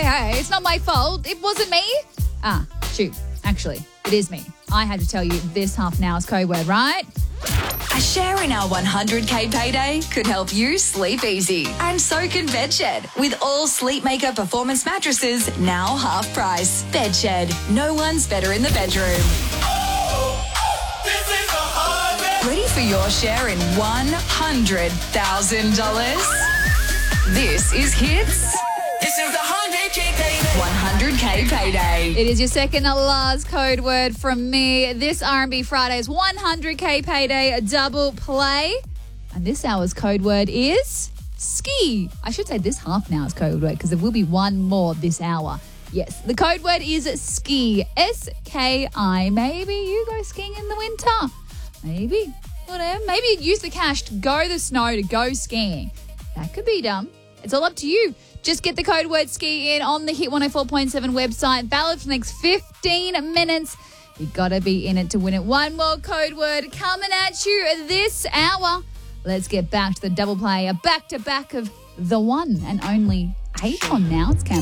hey, it's not my fault. It wasn't me. Shoot. Actually, it is me. I had to tell you this half an hour's code word, right? A share in our 100k payday could help you sleep easy. And so can Bedshed. With all Sleepmaker performance mattresses now half price. Bedshed. No one's better in the bedroom. Ready for your share in $100,000? This is Hits. This is the 100k payday. 100k payday. It is your second and last code word from me. This R&B Friday's 100k payday double play. And this hour's code word is ski. I should say this half an hour's code word because there will be one more this hour. Yes, the code word is ski. S-K-I. Maybe you go skiing in the winter. Maybe. Whatever. Maybe use the cash to go the snow to go skiing. That could be done. It's all up to you. Just get the code word ski in on the Hit 104.7 website. Valid for the next 15 minutes. You got to be in it to win it. One more code word coming at you this hour. Let's get back to the double play. A back-to-back of the one and only 8 on now. It's